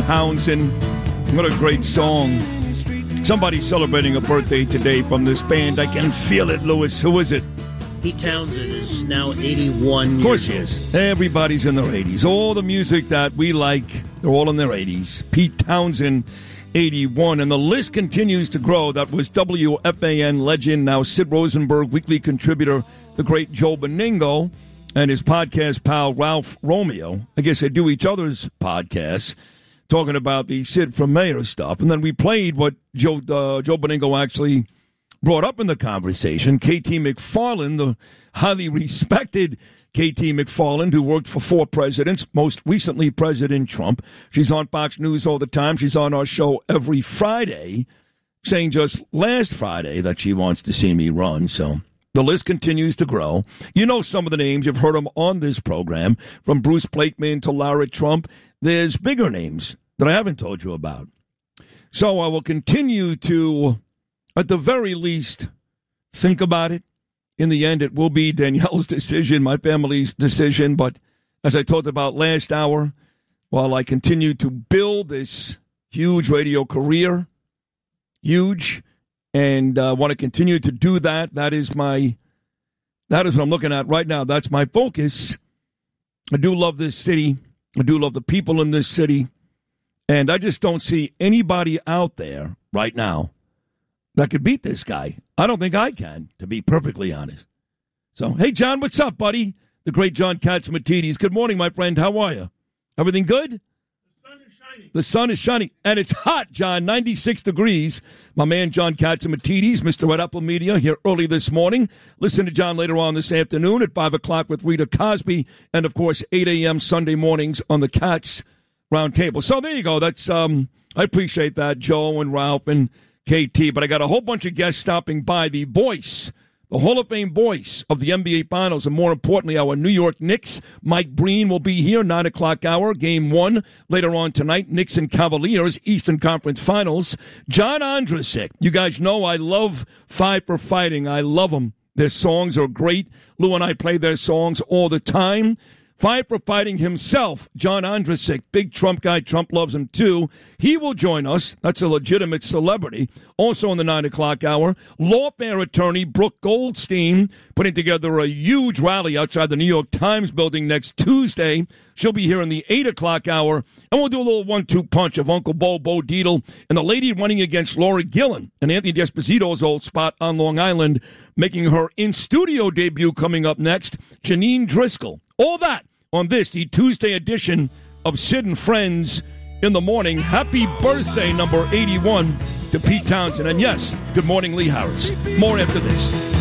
Townsend. What a great song. Somebody's celebrating a birthday today from this band. I can feel it, Lewis. Who is it? Pete Townsend is now 81 years old. Of course he is. Everybody's in their 80s. All the music that we like, they're all in their 80s. Pete Townsend, 81. And the list continues to grow. That was WFAN legend, now Sid Rosenberg, weekly contributor, the great Joe Beningo, and his podcast pal Ralph Romeo. I guess they do each other's podcasts, talking about the Sid from Mayor stuff. And then we played what Joe Beningo actually brought up in the conversation. K.T. McFarland, the highly respected K.T. McFarland, who worked for 4 presidents, most recently President Trump. She's on Fox News all the time. She's on our show every Friday, saying just last Friday that she wants to see me run. So the list continues to grow. You know some of the names. You've heard them on this program, from Bruce Blakeman to Lara Trump. There's bigger names that I haven't told you about. So I will continue to, at the very least, think about it. In the end, it will be Danielle's decision, my family's decision. But as I talked about last hour, while I continue to build this huge radio career, and want to continue to do that, that is what I'm looking at right now. That's my focus. I do love this city. I do love the people in this city. And I just don't see anybody out there right now that could beat this guy. I don't think I can, to be perfectly honest. So, hey, John, what's up, buddy? The great John Catsimatidis. Good morning, my friend. How are you? Everything good? The sun is shining. The sun is shining. And it's hot, John, 96 degrees. My man, John Catsimatidis, Mr. Red Apple Media, here early this morning. Listen to John later on this afternoon at 5 o'clock with Rita Cosby. And, of course, 8 a.m. Sunday mornings on the Cats Roundtable. So there you go. That's I appreciate that, Joe and Ralph and KT. But I got a whole bunch of guests stopping by. The voice, the Hall of Fame voice of the NBA Finals, and more importantly, our New York Knicks. Mike Breen will be here, 9 o'clock hour, Game 1. Later on tonight, Knicks and Cavaliers, Eastern Conference Finals. John Ondrasik. You guys know I love Five for Fighting. I love them. Their songs are great. Lou and I play their songs all the time. Five for Fighting himself, John Ondrasik, big Trump guy. Trump loves him, too. He will join us. That's a legitimate celebrity. Also in the 9 o'clock hour, lawfare attorney Brooke Goldstein putting together a huge rally outside the New York Times building next Tuesday. She'll be here in the 8 o'clock hour, and we'll do a little 1-2 punch of Uncle Bo Deedle, and the lady running against Laura Gillen and Anthony D'Esposito's old spot on Long Island, making her in-studio debut coming up next, Janine Driscoll. All that on this, the Tuesday edition of Sid and Friends in the Morning. Happy birthday, number 81, to Pete Townsend. And yes, good morning, Lee Harris. More after this.